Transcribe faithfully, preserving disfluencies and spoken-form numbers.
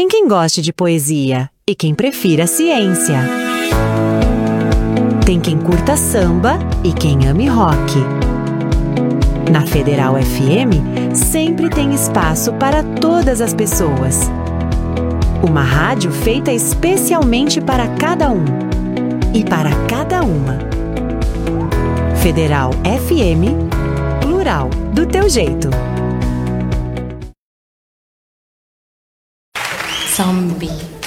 Tem quem goste de poesia e quem prefira ciência. Tem quem curta samba e quem ame rock. Na Federal F M, sempre tem espaço para todas as pessoas. Uma rádio feita especialmente para cada um e para cada uma. Federal F M, plural, do teu jeito. Zombie.